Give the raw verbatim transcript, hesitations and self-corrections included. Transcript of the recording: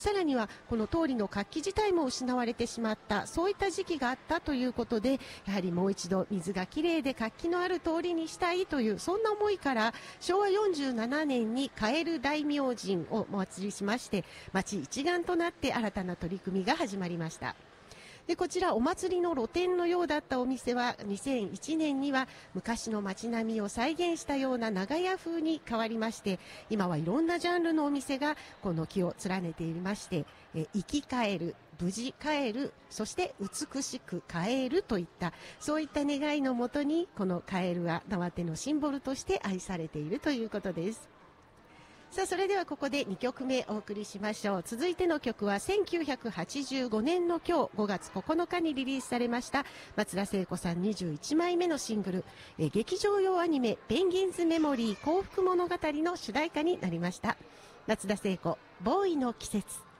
さらにはこの通りの活気自体も失われてしまった、そういった時期があったということで、やはりもう一度水がきれいで活気のある通りにしたいという、そんな思いからしょうわよんじゅうななねんに蛙大明神をお祭りしまして、町一丸となって新たな取り組みが始まりました。でこちらお祭りの露店のようだったお店はにせんいちねんには昔の街並みを再現したような長屋風に変わりまして、今はいろんなジャンルのお店がこの木を連ねていまして、え生き返る、無事帰る、そして美しく帰るといったそういった願いのもとに、このカエルは縄手のシンボルとして愛されているということです。さあそれではここでにきょくめお送りしましょう。続いての曲はせんきゅうひゃくはちじゅうごねんの今日ごがつここのかにリリースされました松田聖子さんにじゅういちまいめのシングル、え劇場用アニメペンギンズメモリー幸福物語の主題歌になりました。松田聖子、ボーイの季節。